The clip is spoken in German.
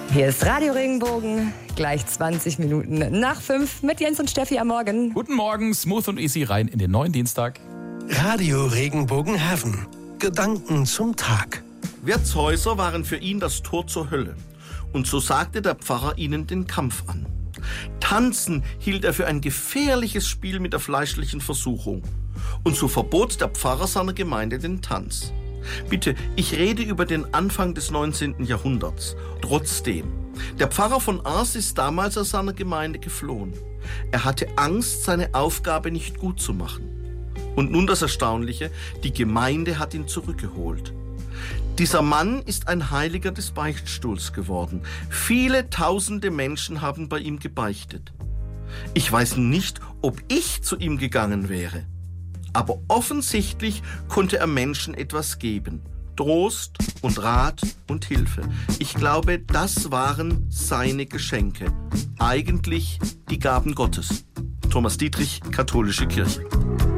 Hier ist Radio Regenbogen, gleich 20 Minuten nach 5 mit Jens und Steffi am Morgen. Guten Morgen, smooth und easy rein in den neuen Dienstag. Radio Regenbogen Heaven. Gedanken zum Tag. Wirtshäuser waren für ihn das Tor zur Hölle. Und so sagte der Pfarrer ihnen den Kampf an. Tanzen hielt er für ein gefährliches Spiel mit der fleischlichen Versuchung. Und so verbot der Pfarrer seiner Gemeinde den Tanz. Bitte, ich rede über den Anfang des 19. Jahrhunderts. Trotzdem, der Pfarrer von Ars ist damals aus seiner Gemeinde geflohen. Er hatte Angst, seine Aufgabe nicht gut zu machen. Und nun das Erstaunliche, die Gemeinde hat ihn zurückgeholt. Dieser Mann ist ein Heiliger des Beichtstuhls geworden. Viele tausende Menschen haben bei ihm gebeichtet. Ich weiß nicht, ob ich zu ihm gegangen wäre. Aber offensichtlich konnte er Menschen etwas geben. Trost und Rat und Hilfe. Ich glaube, das waren seine Geschenke. Eigentlich die Gaben Gottes. Thomas Dietrich, Katholische Kirche.